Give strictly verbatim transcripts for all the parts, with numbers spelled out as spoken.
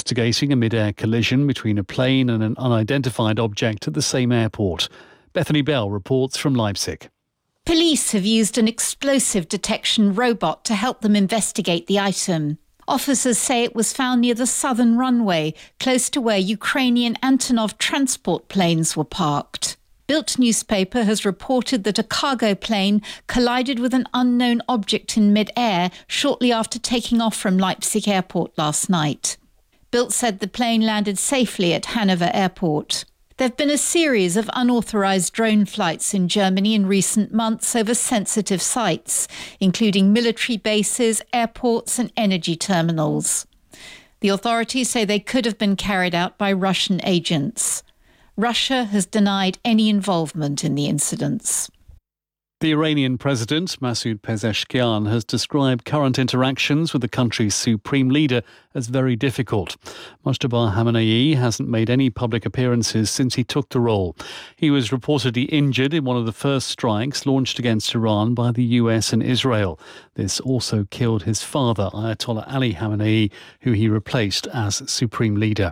investigating a mid-air collision between a plane and an unidentified object at the same airport. Bethany Bell reports from Leipzig. Police have used an explosive detection robot to help them investigate the item. Officers say it was found near the southern runway, close to where Ukrainian Antonov transport planes were parked. Bild newspaper has reported that a cargo plane collided with an unknown object in mid-air shortly after taking off from Leipzig airport last night. Bild said the plane landed safely at Hanover Airport. There have been a series of unauthorised drone flights in Germany in recent months over sensitive sites, including military bases, airports and energy terminals. The authorities say they could have been carried out by Russian agents. Russia has denied any involvement in the incidents. The Iranian president, Masoud Pezeshkian, has described current interactions with the country's supreme leader as very difficult. Mojtaba Khamenei hasn't made any public appearances since he took the role. He was reportedly injured in one of the first strikes launched against Iran by the U S and Israel. This also killed his father, Ayatollah Ali Khamenei, who he replaced as supreme leader.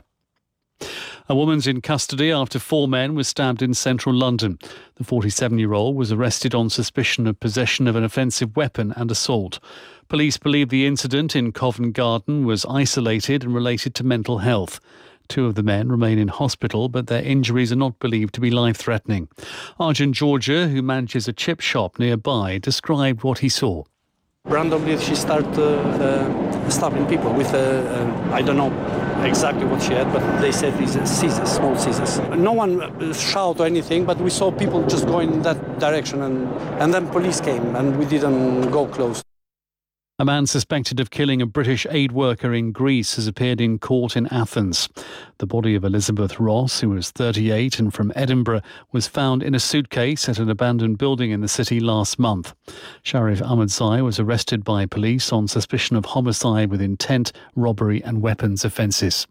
A woman's in custody after four men were stabbed in central London. The forty-seven-year-old was arrested on suspicion of possession of an offensive weapon and assault. Police believe the incident in Covent Garden was isolated and related to mental health. Two of the men remain in hospital, but their injuries are not believed to be life-threatening. Arjun Georgia, who manages a chip shop nearby, described what he saw. Randomly, she started uh, uh, stabbing people with, uh, uh, I don't know exactly what she had, but they said it's scissors, small scissors. No one shouted or anything, but we saw people just going in that direction, and, and then police came, and we didn't go close. A man suspected of killing a British aid worker in Greece has appeared in court in Athens. The body of Elizabeth Ross, who was thirty-eight and from Edinburgh, was found in a suitcase at an abandoned building in the city last month. Sharif Ahmadzai was arrested by police on suspicion of homicide with intent, robbery and weapons offences.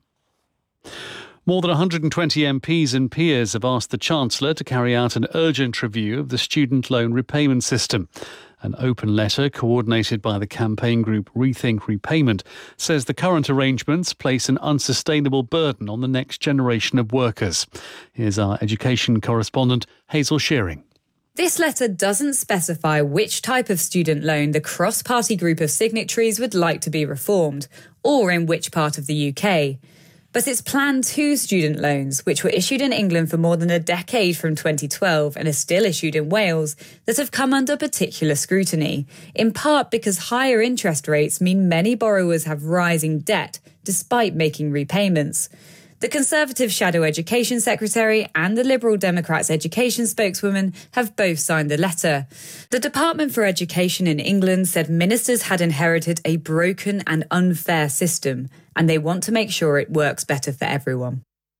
More than one hundred twenty M Ps and peers have asked the Chancellor to carry out an urgent review of the student loan repayment system. An open letter coordinated by the campaign group Rethink Repayment says the current arrangements place an unsustainable burden on the next generation of workers. Here's our education correspondent, Hazel Shearing. This letter doesn't specify which type of student loan the cross-party group of signatories would like to be reformed, or in which part of the U K. But it's Plan two student loans, which were issued in England for more than a decade from twenty twelve and are still issued in Wales, that have come under particular scrutiny, in part because higher interest rates mean many borrowers have rising debt despite making repayments. The Conservative Shadow Education Secretary and the Liberal Democrats Education spokeswoman have both signed the letter. The Department for Education in England said ministers had inherited a broken and unfair system, and they want to make sure it works better for everyone.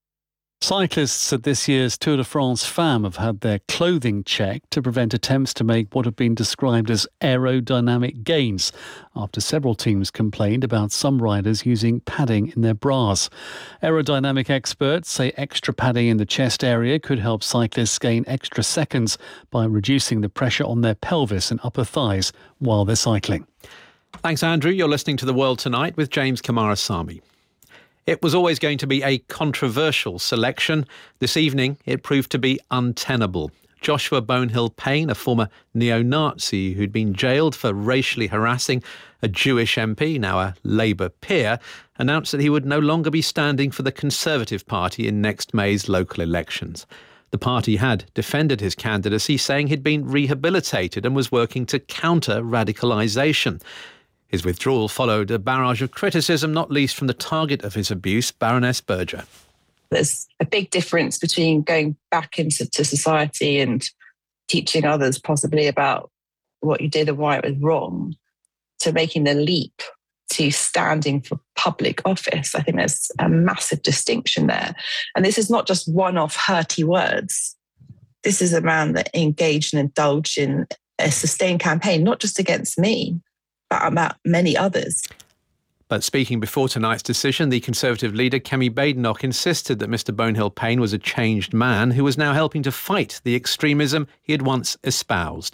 Cyclists at this year's Tour de France Femmes have had their clothing checked to prevent attempts to make what have been described as aerodynamic gains, after several teams complained about some riders using padding in their bras. Aerodynamic experts say extra padding in the chest area could help cyclists gain extra seconds by reducing the pressure on their pelvis and upper thighs while they're cycling. Thanks, Andrew. You're listening to The World Tonight with James Kamarasamy. It was always going to be a controversial selection. This evening, it proved to be untenable. Joshua Bonehill-Payne, a former neo-Nazi who'd been jailed for racially harassing a Jewish M P, now a Labour peer, announced that he would no longer be standing for the Conservative Party in next May's local elections. The party had defended his candidacy, saying he'd been rehabilitated and was working to counter radicalisation. His withdrawal followed a barrage of criticism, not least from the target of his abuse, Baroness Berger. There's a big difference between going back into to society and teaching others possibly about what you did and why it was wrong, to making the leap to standing for public office. I think there's a massive distinction there. And this is not just one-off hurty words. This is a man that engaged and indulged in a sustained campaign, not just against me, but about many others. But speaking before tonight's decision, the Conservative leader, Kemi Badenoch, insisted that Mr Bonehill-Payne was a changed man who was now helping to fight the extremism he had once espoused.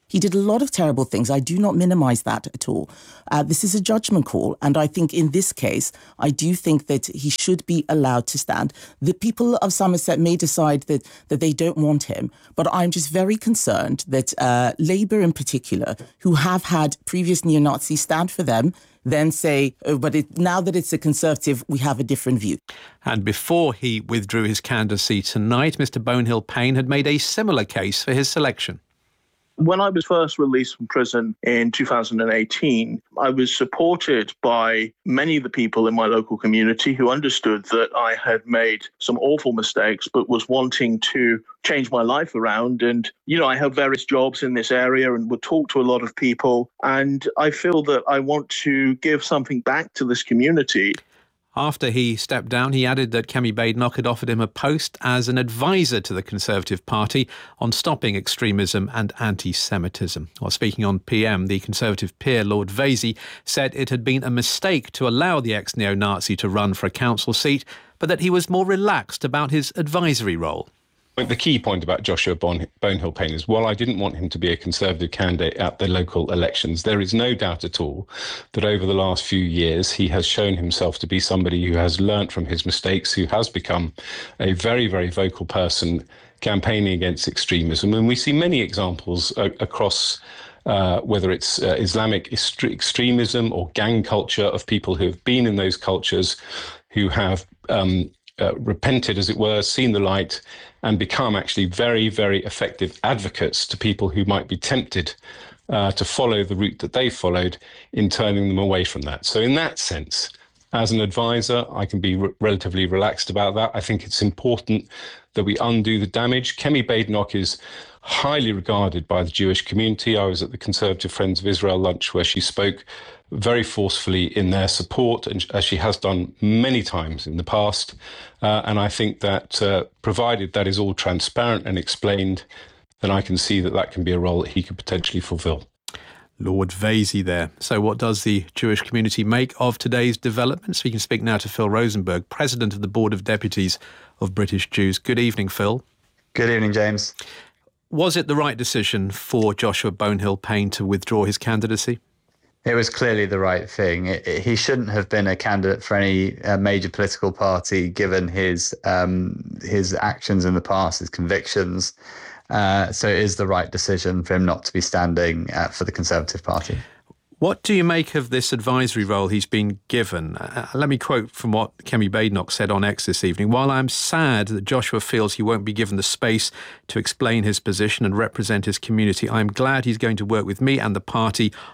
He did a lot of terrible things. I do not minimize that at all. Uh, this is a judgment call. And I think in this case, I do think that he should be allowed to stand. The people of Somerset may decide that, that they don't want him, but I'm just very concerned that uh, Labour in particular, who have had previous neo-Nazis stand for them, then say, oh, but it, now that it's a Conservative, we have a different view. And before he withdrew his candidacy tonight, Mr Bonehill Payne had made a similar case for his selection. When I was first released from prison in two thousand eighteen, I was supported by many of the people in my local community who understood that I had made some awful mistakes, but was wanting to change my life around. And, you know, I have various jobs in this area and would talk to a lot of people. And I feel that I want to give something back to this community. After he stepped down, he added that Kemi Badenoch had offered him a post as an advisor to the Conservative Party on stopping extremism and anti-Semitism. While speaking on P M, the Conservative peer, Lord Vasey, said it had been a mistake to allow the ex-neo-Nazi to run for a council seat, but that he was more relaxed about his advisory role. The key point about Joshua Bon- Bonehill Payne is, while I didn't want him to be a Conservative candidate at the local elections, there is no doubt at all that over the last few years he has shown himself to be somebody who has learnt from his mistakes, who has become a very, very vocal person campaigning against extremism. And we see many examples uh, across Uh, whether it's uh, Islamic est- extremism or gang culture, of people who have been in those cultures, who have um, uh, repented, as it were, seen the light, and become actually very, very effective advocates to people who might be tempted uh, to follow the route that they followed, in turning them away from that. So in that sense, as an advisor, I can be re- relatively relaxed about that. I think it's important that we undo the damage. Kemi Badenoch is highly regarded by the Jewish community. I was at the Conservative Friends of Israel lunch where she spoke very forcefully in their support, and as she has done many times in the past. Uh, and I think that uh, provided that is all transparent and explained, then I can see that that can be a role that he could potentially fulfil. Lord Vasey there. So what does the Jewish community make of today's developments? We can speak now to Phil Rosenberg, President of the Board of Deputies of British Jews. Good evening, Phil. Good evening, James. Was it the right decision for Joshua Bonehill Payne to withdraw his candidacy? It was clearly the right thing. It, it, he shouldn't have been a candidate for any uh, major political party, given his um, his actions in the past, his convictions. Uh, so it is the right decision for him not to be standing uh, for the Conservative Party. What do you make of this advisory role he's been given? Uh, let me quote from what Kemi Badenoch said on X this evening. While I'm sad that Joshua feels he won't be given the space to explain his position and represent his community, I'm glad he's going to work with me and the party